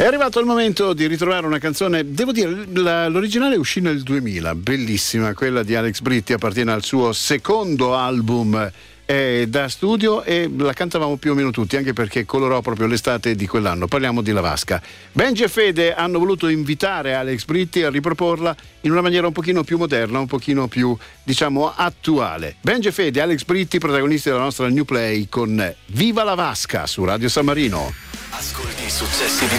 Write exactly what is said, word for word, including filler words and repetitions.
È arrivato il momento di ritrovare una canzone, devo dire, la, l'originale uscì nel duemila, bellissima, quella di Alex Britti, appartiene al suo secondo album eh, da studio e la cantavamo più o meno tutti, anche perché colorò proprio l'estate di quell'anno. Parliamo di La Vasca. Benji e Fede hanno voluto invitare Alex Britti a riproporla in una maniera un pochino più moderna, un pochino più, diciamo, attuale. Benji e Fede, Alex Britti, protagonisti della nostra New Play con Viva la Vasca su Radio San Marino. Ascolti i successi di